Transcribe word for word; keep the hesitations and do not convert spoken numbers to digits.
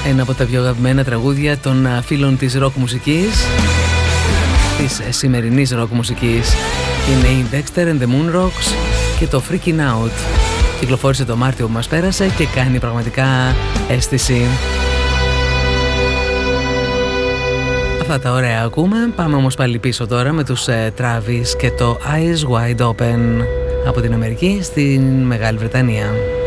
Ένα από τα πιο αγαπημένα τραγούδια των φίλων της ροκ μουσικής, της σημερινής ροκ μουσικής. Είναι η Dexter and the Moon Rocks και το Freaking Out. Κυκλοφόρησε το Μάρτιο που μας πέρασε και κάνει πραγματικά αίσθηση. Αυτά τα ωραία ακούμε. Πάμε όμως πάλι πίσω τώρα με τους ε, Travis και το Eyes Wide Open από την Αμερική στην Μεγάλη Βρετανία.